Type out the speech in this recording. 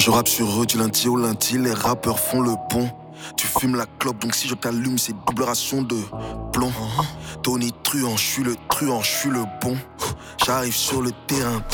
Je rappe sur eux du lundi au lundi, les rappeurs font le pont. Tu fumes la clope, donc si je t'allume, c'est double ration de plomb. Tony Truant, je suis le truand, je suis le bon. J'arrive sur le terrain.